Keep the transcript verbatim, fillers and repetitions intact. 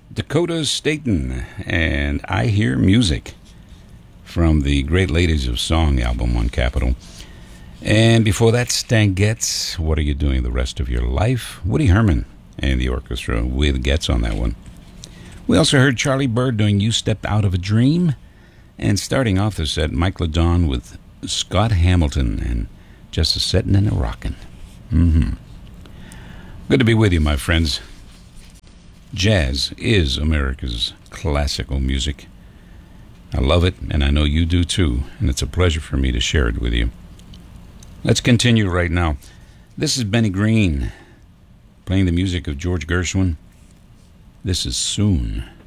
Dakota Staten and I Hear Music from the Great Ladies of Song album on Capitol. And before that, Stan Getz, What Are You Doing the Rest of Your Life? Woody Herman and the orchestra with Getz on that one. We also heard Charlie Bird doing You Stepped Out of a Dream. And starting off the set, Mike LeDon with Scott Hamilton and Just a Settin' and a Rockin'. Mm-hmm. Good to be with you, my friends. Jazz is America's classical music. I love it, and I know you do too, and it's a pleasure for me to share it with you. Let's continue right now. This is Benny Green playing the music of George Gershwin. This is Soon.